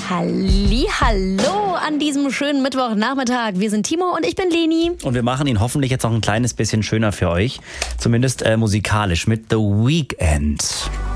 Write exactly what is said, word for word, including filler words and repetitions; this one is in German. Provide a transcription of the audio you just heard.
Hallihallo an diesem schönen Mittwochnachmittag. Wir sind Timo und ich bin Leni. Und wir machen ihn hoffentlich jetzt auch ein kleines bisschen schöner für euch. Zumindest äh, musikalisch mit The Weeknd.